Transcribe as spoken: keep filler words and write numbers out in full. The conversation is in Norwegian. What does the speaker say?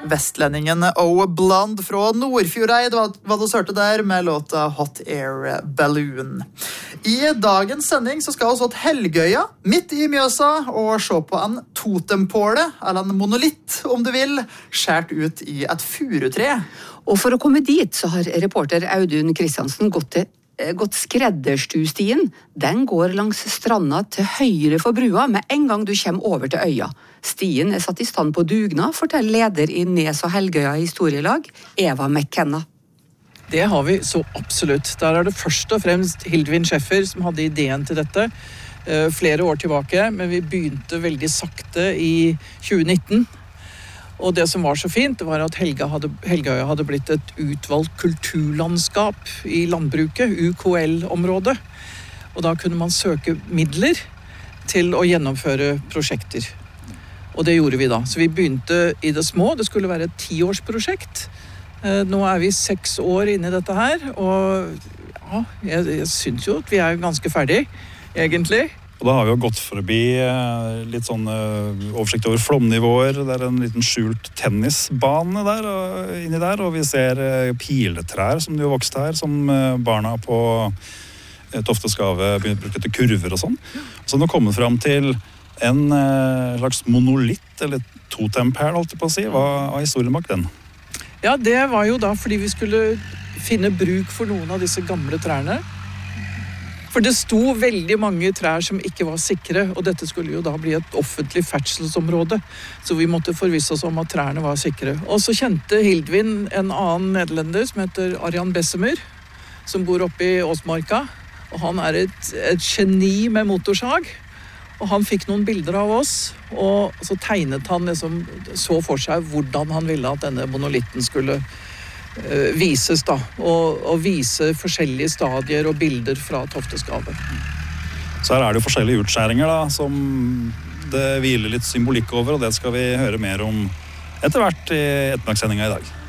vestlendingen O Blond fra Nordfjordeid hva du hørte der med låta Hot Air Balloon. I dagens sending så skal vi til Helgøya, midt i Mjøsa, og se på en totempåle, eller en monolitt om du vil, skjært ut i et furutre. Og for å komme dit så har reporter Audun Kristiansen gått til gått skredderstustien. Den går langs stranda til høyre for brua med en gang du kommer over til øya. Stien er satt i stand på dugna, forteller leder i Nes og Helgøya historielag, Eva McKenna. Det har vi så absolutt. Der er det først og fremst Hildvin Scheffer som hadde ideen til dette flere år tilbake, men vi begynte veldig sakte i tjue nitten. Og det som var så fint, det var at Helga hadde, Helgøya hadde blitt et utvalgt kulturlandskap i landbruket, U K L-området. Og da kunne man søke midler til å gjennomføre prosjekter. Og det gjorde vi da. Så vi begynte i det små, det skulle være et tiårsprosjekt. Nå er vi seks år inne i dette her, og ja, jeg, jeg synes jo at vi er ganske ferdig, egentlig. Og da har vi jo gått forbi litt sånn oversikt over flomnivåer. Det er en liten skjult tennisbane der, og inni der, og vi ser piletrær som de har vokst her, som barna på Tofteskave begynner å bruke til kurver og sånn. Så nå kommer vi frem til en slags monolitt, eller totempæl, holdt jeg på å si. Hva er historien bak den? Ja, det var jo da fordi vi skulle finne bruk for noen av disse gamle trærne. For det sto veldig mange trær som ikke var sikre, og dette skulle jo da bli et offentlig ferdselsområde, så vi måtte forvisse oss om at trærne var sikre. Og så kjente Hildvin en annen nederlender som heter Arjan Bessemer, som bor oppe i Åsmarka, og han er et, et geni med motorsag, og han fikk noen bilder av oss, og så tegnet han liksom, så for seg hvordan han ville at denne monolitten skulle vises da, og, og vise forskjellige stadier og bilder fra Tofteskave. Så her er det jo forskjellige utskjæringer da, som det hviler litt symbolikk over, og det skal vi høre mer om etter hvert i ettermiddagssendingen i dag.